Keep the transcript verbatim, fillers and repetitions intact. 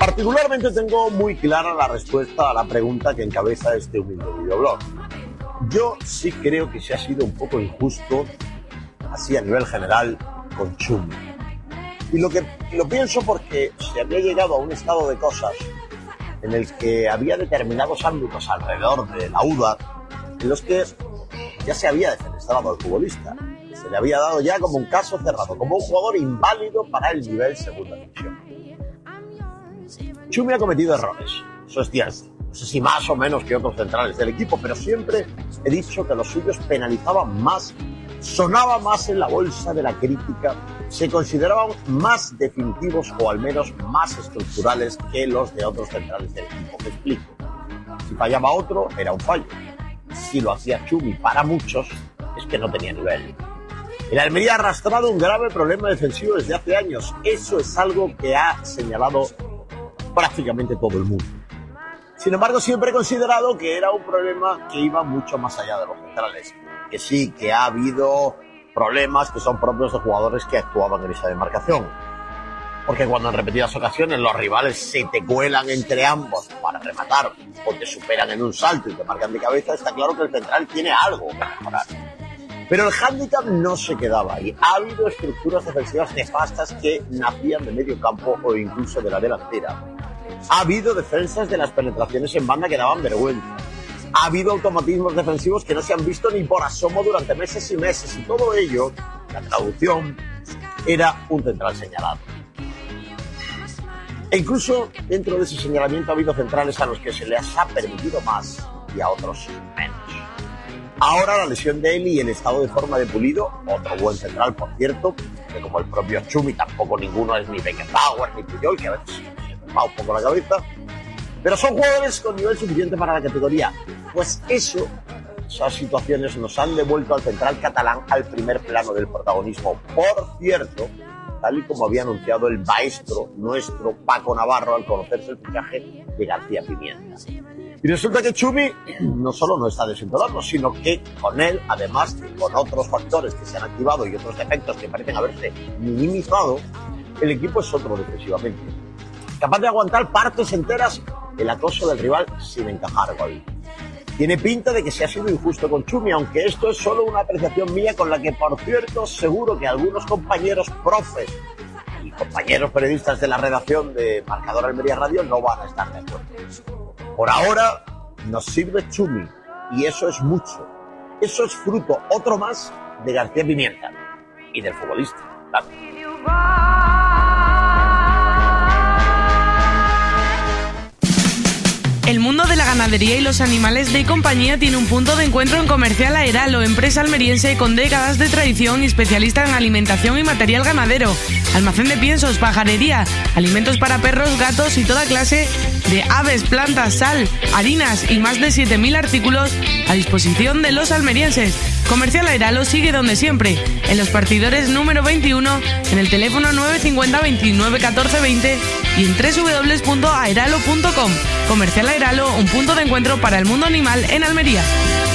Particularmente tengo muy clara la respuesta a la pregunta que encabeza este humilde videoblog. Yo sí creo que se ha sido un poco injusto, así a nivel general, con Chumi. Y lo, que, lo pienso porque se había llegado a un estado de cosas en el que había determinados ámbitos alrededor de la U D A en los que ya se había defenestrado al futbolista. Se le había dado ya como un caso cerrado, como un jugador inválido para el nivel segunda división. Chumi ha cometido errores, eso es cierto. No sé si más o menos que otros centrales del equipo, pero siempre he dicho que los suyos penalizaban más, sonaban más en la bolsa de la crítica, se consideraban más definitivos o al menos más estructurales que los de otros centrales del equipo. Me explico. Si fallaba otro, era un fallo. Si lo hacía Chumi para muchos, es que no tenía nivel. El Almería ha arrastrado un grave problema defensivo desde hace años. Eso es algo que ha señalado prácticamente todo el mundo. Sin embargo, siempre he considerado que era un problema que iba mucho más allá de los centrales. Que sí, que ha habido problemas que son propios de jugadores que actuaban en esa demarcación. Porque cuando en repetidas ocasiones los rivales se te cuelan entre ambos para rematar o te superan en un salto y te marcan de cabeza, está claro que el central tiene algo que mejorar. Pero el hándicap no se quedaba ahí. Ha habido estructuras defensivas nefastas que nacían de medio campo o incluso de la delantera. Ha habido defensas de las penetraciones en banda que daban vergüenza. Ha habido automatismos defensivos que no se han visto ni por asomo durante meses y meses. Y todo ello, la traducción, era un central señalado. E incluso dentro de ese señalamiento ha habido centrales a los que se les ha permitido más y a otros menos. Ahora la lesión de Eli y el estado de forma de Pulido, otro buen central por cierto, que como el propio Chumi tampoco ninguno es ni Beckenbauer ni Puyol, que a veces se va un poco la cabeza, pero son jugadores con nivel suficiente para la categoría. Pues eso, esas situaciones nos han devuelto al central catalán al primer plano del protagonismo. Por cierto, tal y como había anunciado el maestro nuestro Paco Navarro al conocerse el fichaje de García Pimienta. Y resulta que Chumi no solo no está desentonando, sino que con él, además de con otros factores que se han activado y otros defectos que parecen haberse minimizado, el equipo es otro defensivamente. Capaz de aguantar partes enteras el acoso del rival sin encajar gol. Tiene pinta de que se ha sido injusto con Chumi, aunque esto es solo una apreciación mía con la que, por cierto, seguro que algunos compañeros profes y compañeros periodistas de la redacción de Marcador Almería Radio no van a estar de acuerdo. Por ahora nos sirve Chumi y eso es mucho. Eso es fruto, otro más, de García Pimienta y del futbolista, claro. El mundo de la ganadería y los animales de compañía tiene un punto de encuentro en Comercial Airalo, empresa almeriense con décadas de tradición y especialista en alimentación y material ganadero, almacén de piensos, pajarería, alimentos para perros, gatos y toda clase de aves, plantas, sal, harinas y más de siete mil artículos a disposición de los almerienses. Comercial Airalo sigue donde siempre, en los partidores número veintiuno, en el teléfono nueve cinco cero, veintinueve, catorce, veinte y en doble u doble u doble u punto airalo punto com. Comercial Airalo, un punto de encuentro para el mundo animal en Almería.